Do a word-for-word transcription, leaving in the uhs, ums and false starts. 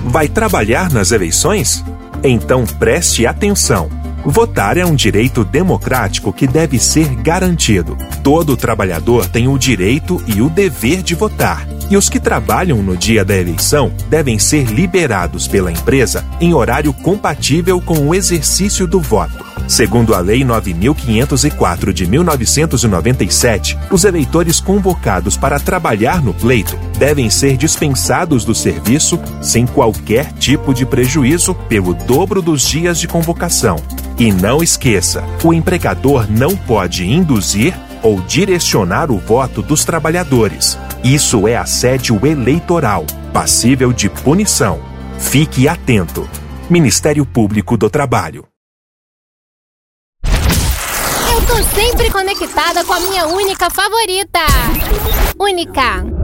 Vai trabalhar nas eleições? Então preste atenção. Votar é um direito democrático que deve ser garantido. Todo trabalhador tem o direito e o dever de votar. E os que trabalham no dia da eleição devem ser liberados pela empresa em horário compatível com o exercício do voto. Segundo a Lei nove mil quinhentos e quatro de mil novecentos e noventa e sete, os eleitores convocados para trabalhar no pleito devem ser dispensados do serviço sem qualquer tipo de prejuízo pelo dobro dos dias de convocação. E não esqueça, o empregador não pode induzir ou direcionar o voto dos trabalhadores. Isso é assédio eleitoral, passível de punição. Fique atento. Ministério Público do Trabalho. Eu tô sempre conectada com a minha única favorita. Única.